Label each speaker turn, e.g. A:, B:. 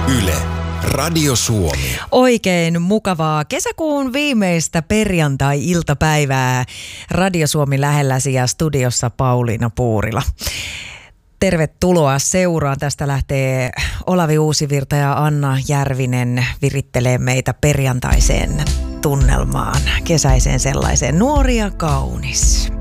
A: Yle, Radio Suomi.
B: Oikein mukavaa kesäkuun viimeistä perjantai-iltapäivää Radio Suomi lähelläsi ja studiossa Pauliina Puurila. Tervetuloa seuraan. Tästä lähtee Olavi Uusivirta ja Anna Järvinen virittelee meitä perjantaiseen tunnelmaan, kesäiseen sellaiseen. Nuori ja kaunis.